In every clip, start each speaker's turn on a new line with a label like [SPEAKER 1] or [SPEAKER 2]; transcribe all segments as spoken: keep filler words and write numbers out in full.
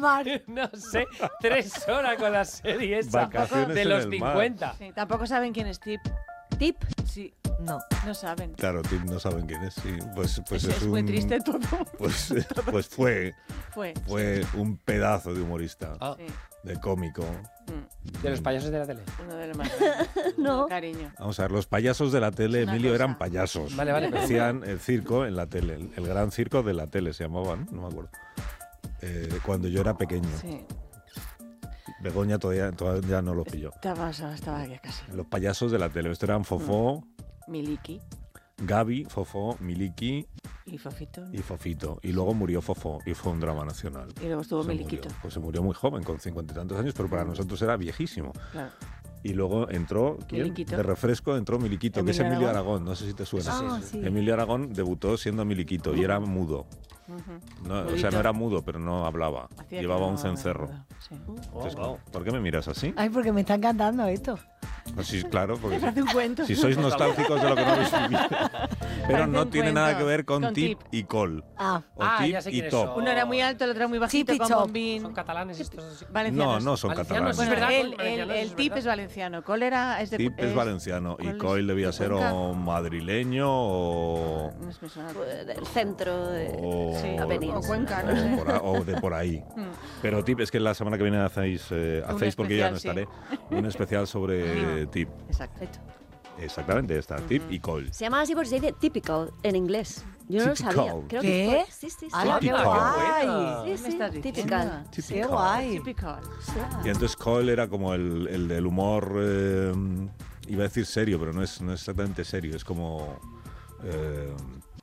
[SPEAKER 1] mar.
[SPEAKER 2] No sé, tres horas con la serie esa
[SPEAKER 3] Vacaciones
[SPEAKER 2] de
[SPEAKER 3] en
[SPEAKER 2] los
[SPEAKER 3] el
[SPEAKER 2] cincuenta.
[SPEAKER 4] Sí, tampoco saben quién es Tip.
[SPEAKER 1] ¿Tip?
[SPEAKER 4] Sí,
[SPEAKER 1] No.
[SPEAKER 4] no saben.
[SPEAKER 3] Claro, Tim no saben quién es. Sí. Pues, pues
[SPEAKER 4] es,
[SPEAKER 3] es,
[SPEAKER 4] es
[SPEAKER 3] un,
[SPEAKER 4] muy triste todo.
[SPEAKER 3] Pues, pues fue,
[SPEAKER 4] Fue.
[SPEAKER 3] fue un pedazo de humorista,
[SPEAKER 2] Ah,
[SPEAKER 4] Sí.
[SPEAKER 3] de cómico.
[SPEAKER 4] Mm,
[SPEAKER 2] de los payasos de la tele.
[SPEAKER 4] uno de los más grandes.
[SPEAKER 1] No.
[SPEAKER 4] Cariño.
[SPEAKER 3] Vamos a ver, los payasos de la tele,
[SPEAKER 4] Es una
[SPEAKER 3] Emilio,
[SPEAKER 4] cosa.
[SPEAKER 3] eran payasos.
[SPEAKER 2] Vale, vale.
[SPEAKER 3] Hacían el circo en la tele, el, el gran circo de la tele se llamaba, ¿no? No me acuerdo. Eh, cuando yo era pequeño.
[SPEAKER 4] Sí.
[SPEAKER 3] Begoña todavía, todavía no lo pilló.
[SPEAKER 4] Estaba, estaba ya casi.
[SPEAKER 3] Los payasos de la tele. Estos eran Fofó,
[SPEAKER 4] Miliki
[SPEAKER 3] Gaby, Fofó, Miliki
[SPEAKER 4] y Fofito.
[SPEAKER 3] y Fofito. Y luego murió Fofó y fue un drama nacional.
[SPEAKER 4] Y luego estuvo
[SPEAKER 3] Se
[SPEAKER 4] Miliquito.
[SPEAKER 3] murió. Pues se murió muy joven, con cincuenta y tantos años, pero para nosotros era viejísimo.
[SPEAKER 4] Claro.
[SPEAKER 3] Y luego entró, ¿quién?
[SPEAKER 4] Miliquito.
[SPEAKER 3] De refresco entró Miliquito, que es
[SPEAKER 4] Emilio
[SPEAKER 3] Emilio
[SPEAKER 4] Aragón.
[SPEAKER 3] Aragón. No sé si te suena.
[SPEAKER 1] Ah, sí.
[SPEAKER 3] Emilio Aragón debutó siendo Miliquito y era mudo.
[SPEAKER 4] Ujú.
[SPEAKER 3] No, o sea,
[SPEAKER 4] Mudito.
[SPEAKER 3] no era mudo, pero no hablaba.
[SPEAKER 4] Hacía que
[SPEAKER 3] Llevaba
[SPEAKER 4] no-
[SPEAKER 3] un cencerro.
[SPEAKER 4] Sí.
[SPEAKER 3] Entonces,
[SPEAKER 2] Oh, wow.
[SPEAKER 3] ¿por qué me miras así?
[SPEAKER 1] Ay, porque me está encantando esto.
[SPEAKER 3] Pues sí, claro, porque
[SPEAKER 4] Me hace un cuento.
[SPEAKER 3] si sois nostálgicos de lo que no habéis vivido. Pero
[SPEAKER 4] Parece
[SPEAKER 3] no
[SPEAKER 4] un
[SPEAKER 3] tiene nada
[SPEAKER 4] cuento.
[SPEAKER 3] que ver con,
[SPEAKER 4] Con
[SPEAKER 3] Tip
[SPEAKER 4] Tip.
[SPEAKER 3] y Col.
[SPEAKER 1] Ah,
[SPEAKER 3] O
[SPEAKER 2] Ah,
[SPEAKER 3] Tip
[SPEAKER 2] ya sé
[SPEAKER 3] y
[SPEAKER 2] quiénes
[SPEAKER 3] Top.
[SPEAKER 2] son.
[SPEAKER 4] Uno era muy alto, el otro era muy bajito,
[SPEAKER 1] Tip y
[SPEAKER 4] con
[SPEAKER 1] Top.
[SPEAKER 4] bombín.
[SPEAKER 2] Son catalanes estos.
[SPEAKER 3] No,
[SPEAKER 4] Valencianos.
[SPEAKER 3] no son
[SPEAKER 2] Valencianos,
[SPEAKER 3] catalanes.
[SPEAKER 2] es
[SPEAKER 4] Bueno,
[SPEAKER 2] verdad,
[SPEAKER 4] el,
[SPEAKER 2] son
[SPEAKER 4] el,
[SPEAKER 2] valencianos,
[SPEAKER 4] el
[SPEAKER 2] es
[SPEAKER 4] Tip
[SPEAKER 2] verdad.
[SPEAKER 4] es valenciano. Col era... Es de,
[SPEAKER 3] Tip es valenciano y
[SPEAKER 4] ¿cuál es?
[SPEAKER 3] Coil debía
[SPEAKER 4] ¿De
[SPEAKER 3] ser
[SPEAKER 4] Cuenca?
[SPEAKER 3] o madrileño o...
[SPEAKER 4] No me suena.
[SPEAKER 5] Pues del centro de
[SPEAKER 3] o,
[SPEAKER 4] Sí,
[SPEAKER 5] la península.
[SPEAKER 4] o Cuenca, no
[SPEAKER 3] o
[SPEAKER 4] sé.
[SPEAKER 3] por a- o de por ahí.
[SPEAKER 4] Mm.
[SPEAKER 3] Pero Tip, es que la semana que viene hacéis, eh,
[SPEAKER 4] Un
[SPEAKER 3] hacéis porque ya no
[SPEAKER 4] especial,
[SPEAKER 3] estaré, un especial sobre Tip.
[SPEAKER 4] Exacto.
[SPEAKER 3] Exactamente, está Tip y Col.
[SPEAKER 5] Se llama así porque se dice typical en inglés. Yo no lo
[SPEAKER 3] Typical.
[SPEAKER 5] sabía. Creo
[SPEAKER 1] ¿Qué?
[SPEAKER 5] que fue- sí, sí, sí.
[SPEAKER 1] ¡Hala, qué
[SPEAKER 3] Typical.
[SPEAKER 1] guay!
[SPEAKER 5] Sí,
[SPEAKER 4] ¿Qué
[SPEAKER 5] sí,
[SPEAKER 4] me estás diciendo?
[SPEAKER 5] typical.
[SPEAKER 1] ¡Qué
[SPEAKER 3] Typical.
[SPEAKER 1] guay!
[SPEAKER 4] Typical.
[SPEAKER 3] Y entonces Cole era como el, el del humor, eh, iba a decir serio, pero no es, no es exactamente serio, es como eh,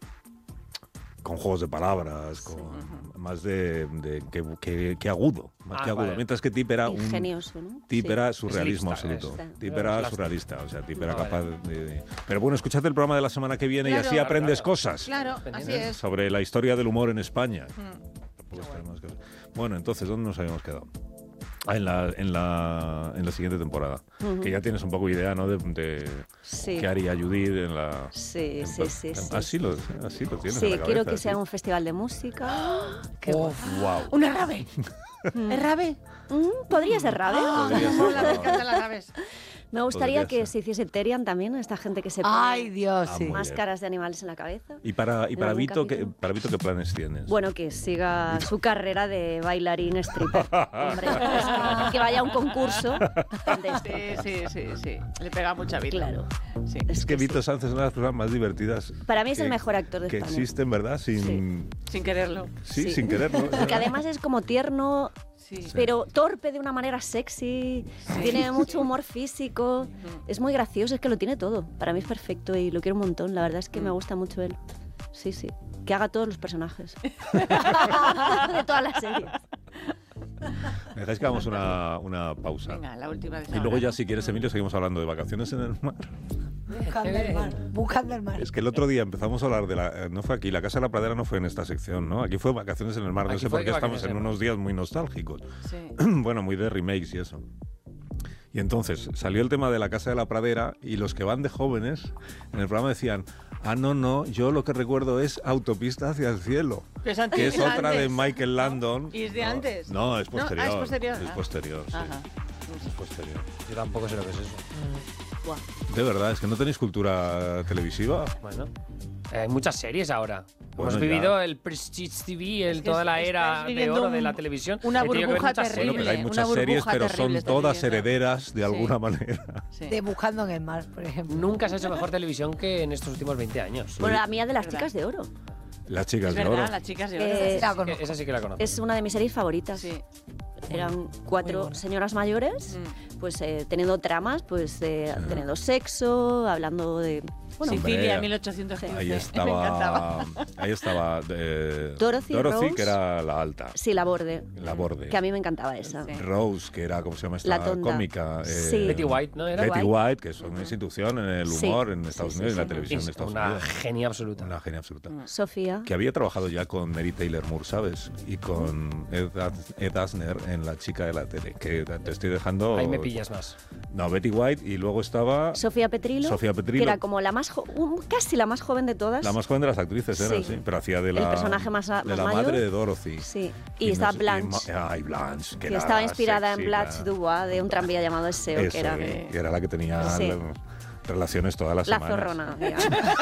[SPEAKER 3] con juegos de palabras, con más de, de que, que- que agudo, más
[SPEAKER 2] Ah,
[SPEAKER 3] que agudo.
[SPEAKER 2] vale.
[SPEAKER 3] Mientras que Tip era un
[SPEAKER 5] Ingenioso, ¿no?
[SPEAKER 3] Tip
[SPEAKER 5] Sí.
[SPEAKER 3] era surrealismo
[SPEAKER 2] Es hipster,
[SPEAKER 3] absoluto.
[SPEAKER 2] es.
[SPEAKER 3] Tip
[SPEAKER 2] Era
[SPEAKER 3] era
[SPEAKER 2] slapstick.
[SPEAKER 3] surrealista, o sea, Tip era
[SPEAKER 2] Vale.
[SPEAKER 3] capaz de, de- Pero bueno, escuchad el programa de la semana que viene
[SPEAKER 4] Claro.
[SPEAKER 3] y así aprendes
[SPEAKER 2] Claro.
[SPEAKER 3] cosas
[SPEAKER 4] Claro, así
[SPEAKER 3] ¿eh?
[SPEAKER 4] es.
[SPEAKER 3] sobre la historia del humor en España.
[SPEAKER 4] Mm.
[SPEAKER 3] Tampoco tenemos que- Bueno, entonces, ¿dónde nos habíamos quedado? Ah, en la, en la, en la siguiente temporada.
[SPEAKER 5] Ujú.
[SPEAKER 3] Que ya tienes un poco idea, ¿no? De, de
[SPEAKER 5] Sí.
[SPEAKER 3] qué haría Judith en la...
[SPEAKER 5] Sí,
[SPEAKER 3] en-
[SPEAKER 5] sí, sí, sí.
[SPEAKER 3] Así lo, así lo tienes
[SPEAKER 5] Sí,
[SPEAKER 3] en la
[SPEAKER 5] quiero
[SPEAKER 3] cabeza,
[SPEAKER 5] que sea
[SPEAKER 3] sí.
[SPEAKER 5] un festival de música.
[SPEAKER 1] Qué guay.
[SPEAKER 3] Wow.
[SPEAKER 4] Una rave. ¿Es rave?
[SPEAKER 5] Mm, Podría ser rave.
[SPEAKER 3] Podría ser
[SPEAKER 4] Hola, me
[SPEAKER 3] raro.
[SPEAKER 4] encantan las raves.
[SPEAKER 5] Me gustaría
[SPEAKER 3] Podría
[SPEAKER 5] que
[SPEAKER 3] ser.
[SPEAKER 5] se hiciese Terian también, esta gente que se pone
[SPEAKER 1] Ay, Dios,
[SPEAKER 3] Ah,
[SPEAKER 1] sí.
[SPEAKER 3] muy
[SPEAKER 5] máscaras de animales en la cabeza.
[SPEAKER 3] Y para, y
[SPEAKER 5] En
[SPEAKER 3] para,
[SPEAKER 5] algún
[SPEAKER 3] Vito, ¿qué,
[SPEAKER 5] capítulo.
[SPEAKER 3] para Vito, ¿qué planes tienes?
[SPEAKER 5] Bueno, que siga su carrera de bailarín stripper. Hombre, es que, que vaya a un concurso de esto.
[SPEAKER 4] Sí, sí, sí, sí. Le pega mucha vida.
[SPEAKER 5] Claro.
[SPEAKER 4] Sí.
[SPEAKER 3] es que
[SPEAKER 5] sí.
[SPEAKER 3] Vito Sanz es una de las personas más divertidas
[SPEAKER 5] Para mí es
[SPEAKER 3] que-
[SPEAKER 5] el mejor actor de
[SPEAKER 3] que
[SPEAKER 5] España.
[SPEAKER 3] existen, ¿verdad? Sin,
[SPEAKER 4] Sin quererlo.
[SPEAKER 3] sí,
[SPEAKER 5] Sí.
[SPEAKER 3] sin quererlo.
[SPEAKER 5] Porque además es como tierno,
[SPEAKER 4] Sí.
[SPEAKER 5] pero torpe de una manera sexy, tiene mucho humor físico, es muy gracioso, es que lo tiene todo. Para mí es perfecto y lo quiero un montón, la verdad es que me gusta mucho él. Sí, sí. Que haga todos los personajes. de todas las series.
[SPEAKER 3] ¿Me dejáis que hagamos una, una pausa?
[SPEAKER 4] Venga, la última vez.
[SPEAKER 3] Y luego ya, si quieres, Emilio, seguimos hablando de vacaciones en el mar.
[SPEAKER 1] Buscando el mar. Buscando el mar.
[SPEAKER 3] Es que el otro día empezamos a hablar de la... eh, No fue aquí, la Casa de la Pradera no fue en esta sección, ¿no? Aquí fue vacaciones en el mar. No
[SPEAKER 2] Aquí
[SPEAKER 3] sé
[SPEAKER 2] fue
[SPEAKER 3] por qué estamos
[SPEAKER 2] Vacaciones en
[SPEAKER 3] en
[SPEAKER 2] el Mar.
[SPEAKER 3] unos días muy nostálgicos.
[SPEAKER 4] Sí.
[SPEAKER 3] Bueno, muy de remakes y eso. Y entonces salió el tema de la Casa de la Pradera y los que van de jóvenes en el programa decían, ah, no, no, yo lo que recuerdo es Autopista hacia el cielo,
[SPEAKER 4] Que es, antes,
[SPEAKER 3] que es
[SPEAKER 4] es
[SPEAKER 3] otra de
[SPEAKER 4] antes.
[SPEAKER 3] Michael Landon.
[SPEAKER 4] ¿Y es de
[SPEAKER 3] No,
[SPEAKER 4] antes?
[SPEAKER 3] No, es
[SPEAKER 4] No, ah,
[SPEAKER 3] posterior.
[SPEAKER 4] es posterior,
[SPEAKER 3] Es
[SPEAKER 4] ah.
[SPEAKER 3] posterior, sí.
[SPEAKER 4] Ajá.
[SPEAKER 3] Es posterior.
[SPEAKER 2] Yo tampoco sé lo que es eso.
[SPEAKER 3] De verdad, es que no tenéis cultura televisiva.
[SPEAKER 2] Bueno, eh, hay muchas series ahora.
[SPEAKER 3] Bueno,
[SPEAKER 2] Hemos
[SPEAKER 3] ya.
[SPEAKER 2] vivido el Prestige T V, el,
[SPEAKER 4] Es que
[SPEAKER 2] toda la
[SPEAKER 4] estás
[SPEAKER 2] era de
[SPEAKER 4] viviendo
[SPEAKER 2] oro de
[SPEAKER 4] un-
[SPEAKER 2] la televisión.
[SPEAKER 4] una
[SPEAKER 2] He tenido que ver
[SPEAKER 4] burbuja
[SPEAKER 2] muchas
[SPEAKER 4] terrible.
[SPEAKER 3] Bueno, pero hay
[SPEAKER 4] Una
[SPEAKER 3] muchas
[SPEAKER 4] burbuja
[SPEAKER 3] series, pero
[SPEAKER 4] terrible
[SPEAKER 3] son
[SPEAKER 4] está
[SPEAKER 3] todas
[SPEAKER 4] viviendo.
[SPEAKER 3] herederas de
[SPEAKER 4] Sí.
[SPEAKER 3] alguna manera.
[SPEAKER 4] Sí.
[SPEAKER 1] De Buscando en el mar, por ejemplo.
[SPEAKER 2] Nunca se ha hecho mejor televisión que en estos últimos veinte años.
[SPEAKER 5] Bueno, la mía de las
[SPEAKER 4] verdad.
[SPEAKER 5] chicas de oro.
[SPEAKER 3] Las chicas
[SPEAKER 4] Es
[SPEAKER 3] de
[SPEAKER 4] verdad,
[SPEAKER 3] oro.
[SPEAKER 4] las chicas de
[SPEAKER 5] Eh,
[SPEAKER 4] oro.
[SPEAKER 1] La
[SPEAKER 2] Que
[SPEAKER 1] conozco.
[SPEAKER 2] esa sí que la conozco.
[SPEAKER 5] Es una de mis series favoritas.
[SPEAKER 4] Sí.
[SPEAKER 5] Eran cuatro señoras mayores,
[SPEAKER 4] Mm.
[SPEAKER 5] pues eh, teniendo tramas, pues eh, teniendo sexo, hablando de... Bueno,
[SPEAKER 3] Sí.
[SPEAKER 4] Sicilia,
[SPEAKER 3] Hombre,
[SPEAKER 4] mil ochocientos quince.
[SPEAKER 3] Ahí
[SPEAKER 4] Me
[SPEAKER 3] estaba,
[SPEAKER 4] encantaba.
[SPEAKER 3] ahí estaba eh,
[SPEAKER 5] Dorothy, Rose.
[SPEAKER 3] que era la alta,
[SPEAKER 5] sí, la borde.
[SPEAKER 3] la borde.
[SPEAKER 5] Que a mí me encantaba esa.
[SPEAKER 4] Sí.
[SPEAKER 3] Rose, que era, ¿cómo se llama esta
[SPEAKER 5] La tonta.
[SPEAKER 3] cómica?
[SPEAKER 5] Sí.
[SPEAKER 2] Betty White, ¿no? Era
[SPEAKER 3] Betty
[SPEAKER 5] White.
[SPEAKER 3] White, que es una institución en el
[SPEAKER 5] Sí.
[SPEAKER 3] humor en
[SPEAKER 5] Sí,
[SPEAKER 3] Estados
[SPEAKER 5] sí,
[SPEAKER 3] Unidos,
[SPEAKER 5] sí.
[SPEAKER 3] en la televisión de
[SPEAKER 2] Es
[SPEAKER 3] Estados
[SPEAKER 2] una
[SPEAKER 3] Unidos.
[SPEAKER 2] genia absoluta.
[SPEAKER 3] Una genia absoluta.
[SPEAKER 5] Sofía.
[SPEAKER 3] Que había trabajado ya con Mary Taylor Moore, ¿sabes? Y con Ed, Ed Asner en La chica de la tele. Que te estoy dejando...
[SPEAKER 2] Ahí me pillas más.
[SPEAKER 3] No, Betty White, y luego estaba
[SPEAKER 5] Sofía Petrilo,
[SPEAKER 3] Sofía Petrilo,
[SPEAKER 5] que era como la más jo- un- casi la más joven de todas.
[SPEAKER 3] la más joven de las actrices, era,
[SPEAKER 5] Sí.
[SPEAKER 3] sí, pero hacía de la,
[SPEAKER 5] El personaje más a-
[SPEAKER 3] de
[SPEAKER 5] más
[SPEAKER 3] la
[SPEAKER 5] mayor.
[SPEAKER 3] madre de Dorothy.
[SPEAKER 5] Sí, y,
[SPEAKER 3] Y
[SPEAKER 5] estaba
[SPEAKER 3] no sé- y
[SPEAKER 5] Blanche,
[SPEAKER 3] ma- ay, Blanche, que,
[SPEAKER 5] que
[SPEAKER 3] era
[SPEAKER 5] estaba inspirada
[SPEAKER 3] sexy,
[SPEAKER 5] en Blanche
[SPEAKER 3] claro.
[SPEAKER 5] Dubois, de un tranvía llamado Deseo,
[SPEAKER 3] Eso,
[SPEAKER 5] que era
[SPEAKER 3] y era la que tenía
[SPEAKER 5] Sí.
[SPEAKER 3] la- relaciones todas las
[SPEAKER 5] la
[SPEAKER 3] semanas.
[SPEAKER 5] zorrona, digamos.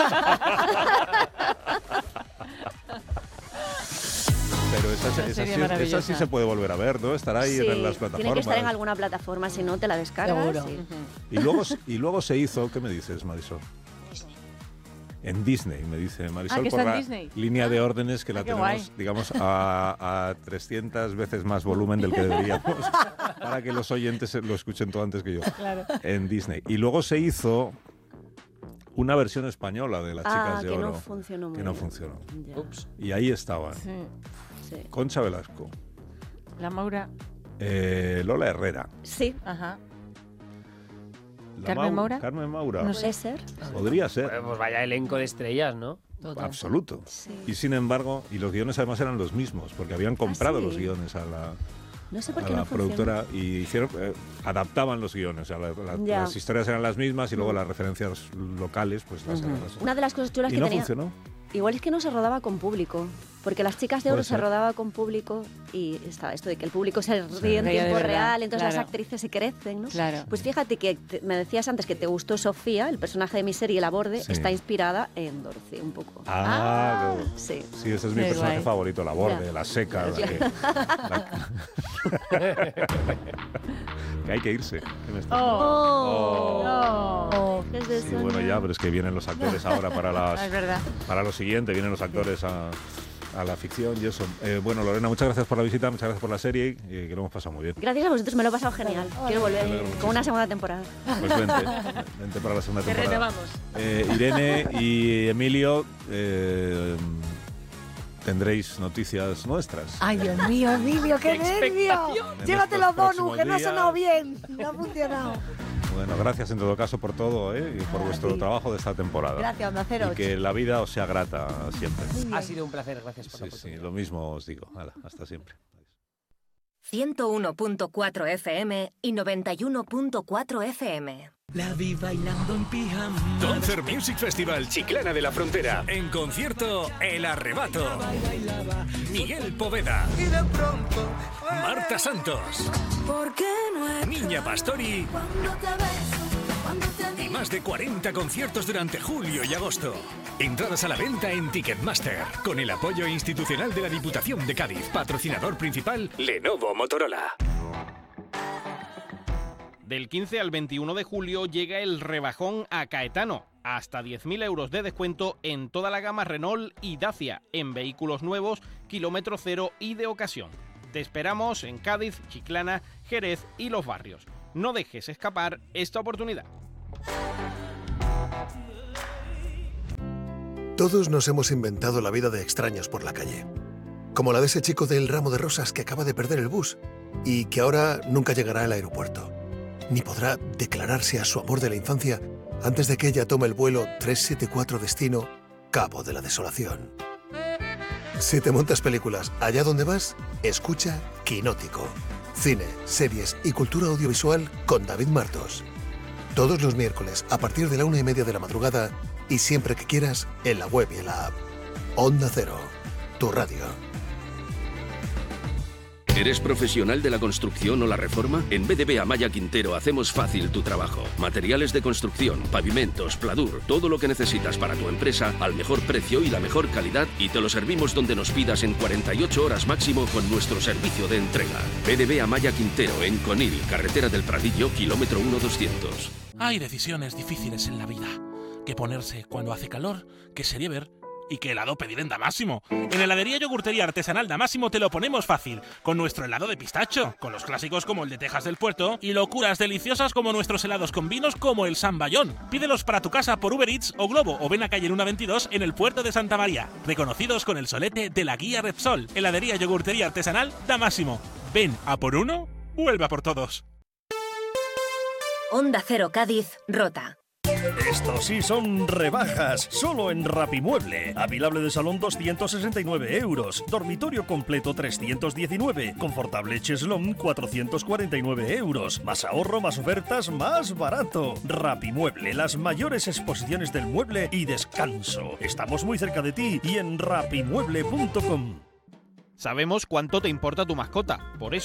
[SPEAKER 3] Pero esa, esa,
[SPEAKER 4] Una
[SPEAKER 3] sí,
[SPEAKER 4] serie
[SPEAKER 3] esa
[SPEAKER 4] maravillosa.
[SPEAKER 3] sí se puede volver a ver, ¿no? Estará ahí
[SPEAKER 5] Sí,
[SPEAKER 3] en las plataformas.
[SPEAKER 5] tiene que estar en alguna plataforma, si no te la descargas.
[SPEAKER 1] Seguro.
[SPEAKER 5] y-
[SPEAKER 3] Y luego, y luego se hizo, ¿qué me dices, Marisol? En Disney, me dice Marisol,
[SPEAKER 4] Ah, que
[SPEAKER 3] por
[SPEAKER 4] está en
[SPEAKER 3] la
[SPEAKER 4] Disney.
[SPEAKER 3] línea de órdenes que
[SPEAKER 4] Ah,
[SPEAKER 3] la
[SPEAKER 4] qué
[SPEAKER 3] tenemos,
[SPEAKER 4] guay.
[SPEAKER 3] digamos, a, a trescientas veces más volumen del que deberíamos, para que los oyentes lo escuchen todo antes que yo.
[SPEAKER 4] Claro.
[SPEAKER 3] En Disney. Y luego se hizo una versión española de Las
[SPEAKER 5] Ah,
[SPEAKER 3] Chicas de
[SPEAKER 5] que
[SPEAKER 3] Oro.
[SPEAKER 5] no funcionó muy
[SPEAKER 3] que no
[SPEAKER 5] bien.
[SPEAKER 3] funcionó.
[SPEAKER 5] Ya,
[SPEAKER 2] Ups.
[SPEAKER 3] Y ahí estaban
[SPEAKER 4] Sí.
[SPEAKER 5] sí.
[SPEAKER 3] Concha Velasco,
[SPEAKER 4] La Maura.
[SPEAKER 3] eh, Lola Herrera,
[SPEAKER 5] Sí,
[SPEAKER 4] Ajá.
[SPEAKER 3] la
[SPEAKER 4] ¿Carmen
[SPEAKER 3] Mau-
[SPEAKER 4] Maura?
[SPEAKER 3] Carmen Maura.
[SPEAKER 4] No
[SPEAKER 5] puede ser.
[SPEAKER 3] Podría ser.
[SPEAKER 2] Pues, pues vaya elenco de estrellas, ¿no?
[SPEAKER 3] Absoluto.
[SPEAKER 5] Sí.
[SPEAKER 3] Y sin embargo, y los guiones además eran los mismos, porque habían comprado
[SPEAKER 5] sí?
[SPEAKER 3] los guiones a la,
[SPEAKER 5] No sé por
[SPEAKER 3] a
[SPEAKER 5] qué
[SPEAKER 3] la
[SPEAKER 5] no funciona.
[SPEAKER 3] productora y hicieron, eh, adaptaban los guiones. A la- la-
[SPEAKER 5] Ya.
[SPEAKER 3] las historias eran las mismas y luego las referencias locales, pues las eran las
[SPEAKER 5] Una de las cosas chulas
[SPEAKER 3] Y
[SPEAKER 5] que
[SPEAKER 3] no
[SPEAKER 5] tenía.
[SPEAKER 3] funcionó.
[SPEAKER 5] Igual es que no se rodaba con público, porque Las Chicas de
[SPEAKER 3] Puede
[SPEAKER 5] Oro se
[SPEAKER 3] ser.
[SPEAKER 5] rodaba con público y estaba esto de que el público se ríe en
[SPEAKER 4] Ríe de
[SPEAKER 5] tiempo
[SPEAKER 4] verdad,
[SPEAKER 5] real, entonces
[SPEAKER 4] claro.
[SPEAKER 5] las actrices se crecen, ¿no?
[SPEAKER 4] Claro.
[SPEAKER 5] Pues fíjate que te- me decías antes que te gustó Sofía, el personaje de mi serie La Borde,
[SPEAKER 3] Sí.
[SPEAKER 5] está inspirada en Dorothy un poco.
[SPEAKER 3] Ah, qué bueno.
[SPEAKER 5] Sí.
[SPEAKER 3] Sí, ese es mi
[SPEAKER 4] Qué
[SPEAKER 3] personaje
[SPEAKER 4] guay.
[SPEAKER 3] favorito, la borde,
[SPEAKER 5] Ya.
[SPEAKER 3] la seca. La
[SPEAKER 5] Ya.
[SPEAKER 3] que, la- que hay que irse. en este
[SPEAKER 4] Oh.
[SPEAKER 3] momento.
[SPEAKER 4] No.
[SPEAKER 5] Es de
[SPEAKER 3] Sí,
[SPEAKER 5] soñar.
[SPEAKER 3] bueno, ya, pero es que vienen los actores ahora para las
[SPEAKER 4] Ah, es verdad.
[SPEAKER 3] para lo siguiente, vienen los actores a, a la ficción y eso. Eh, bueno, Lorena, muchas gracias por la visita, muchas gracias por la serie, eh, que lo hemos pasado muy bien.
[SPEAKER 5] Gracias a vosotros, me lo he pasado genial. Quiero volver
[SPEAKER 3] Me alegro
[SPEAKER 5] con una segunda temporada.
[SPEAKER 3] Pues vente, vente para la segunda
[SPEAKER 4] Te
[SPEAKER 3] temporada.
[SPEAKER 4] renovamos.
[SPEAKER 3] Eh, Irene y Emilio, eh, tendréis noticias nuestras.
[SPEAKER 1] Ay, Dios mío, Emilio, qué nervio.
[SPEAKER 3] En
[SPEAKER 1] Llévate
[SPEAKER 3] estos
[SPEAKER 1] los bonus,
[SPEAKER 3] próximos
[SPEAKER 1] que no ha
[SPEAKER 3] días.
[SPEAKER 1] sonado bien. No ha funcionado.
[SPEAKER 3] Bueno, gracias en todo caso por todo ¿eh? y por
[SPEAKER 1] A
[SPEAKER 3] vuestro
[SPEAKER 1] ti.
[SPEAKER 3] trabajo de esta temporada.
[SPEAKER 1] Gracias, Onda Cero.
[SPEAKER 3] Y que la vida os sea grata siempre.
[SPEAKER 2] Ha sido un placer, gracias por la
[SPEAKER 3] Sí, sí,
[SPEAKER 2] oportunidad.
[SPEAKER 3] lo mismo os digo. Hala, hasta siempre.
[SPEAKER 6] ciento uno punto cuatro F M y noventa y uno punto cuatro F M.
[SPEAKER 7] La vi bailando en pijama.
[SPEAKER 8] Concert Music Festival Chiclana de la Frontera. En concierto, El Arrebato. Miguel Poveda.
[SPEAKER 7] Y de pronto.
[SPEAKER 8] Marta Santos.
[SPEAKER 6] ¿Por qué no es
[SPEAKER 8] Niña Pastori.
[SPEAKER 6] cuando te beso, cuando te
[SPEAKER 8] Y más de cuarenta conciertos durante julio y agosto. Entradas a la venta en Ticketmaster. Con el apoyo institucional de la Diputación de Cádiz. Patrocinador principal, Lenovo Motorola.
[SPEAKER 9] Del quince al veintiuno de julio llega el rebajón a Caetano. Hasta diez mil euros de descuento en toda la gama Renault y Dacia, en vehículos nuevos, kilómetro cero y de ocasión. Te esperamos en Cádiz, Chiclana, Jerez y Los Barrios. No dejes escapar esta oportunidad.
[SPEAKER 10] Todos nos hemos inventado la vida de extraños por la calle. Como la de ese chico del ramo de rosas que acaba de perder el bus y que ahora nunca llegará al aeropuerto. Ni podrá declararse a su amor de la infancia antes de que ella tome el vuelo tres siete cuatro destino Cabo de la Desolación. Si te montas películas allá donde vas, escucha Quinótico. Cine, series y cultura audiovisual con David Martos. Todos los miércoles a partir de la una y media de la madrugada y siempre que quieras en la web y en la app. Onda Cero, tu radio.
[SPEAKER 11] ¿Eres profesional de la construcción o la reforma? En B D B Amaya Quintero hacemos fácil tu trabajo. Materiales de construcción, pavimentos, pladur, todo lo que necesitas para tu empresa al mejor precio y la mejor calidad y te lo servimos donde nos pidas en cuarenta y ocho horas máximo con nuestro servicio de entrega. B D B Amaya Quintero en Conil, carretera del Pradillo, kilómetro uno doscientos.
[SPEAKER 7] Hay decisiones difíciles en la vida. Que ponerse cuando hace calor, que sería ver y qué helado pedir en Damásimo. En heladería yogurtería artesanal Damásimo te lo ponemos fácil, con nuestro helado de pistacho, con los clásicos como el de Tejas del Puerto y locuras deliciosas como nuestros helados con vinos como el San Bayón. Pídelos para tu casa por Uber Eats o Globo o ven a calle Luna veintidós en el puerto de Santa María. Reconocidos con el solete de la guía Repsol. Heladería yogurtería artesanal Damásimo. Ven a por uno, vuelve a por todos.
[SPEAKER 6] Onda Cero Cádiz, Rota.
[SPEAKER 12] Estos sí son rebajas, solo en Rapimueble. Avilable de salón doscientos sesenta y nueve euros, dormitorio completo trescientos diecinueve, confortable cheslón cuatrocientos cuarenta y nueve euros. Más ahorro, más ofertas, más barato. Rapimueble, las mayores exposiciones del mueble y descanso. Estamos muy cerca de ti y en rapimueble punto com.
[SPEAKER 9] Sabemos cuánto te importa tu mascota, por eso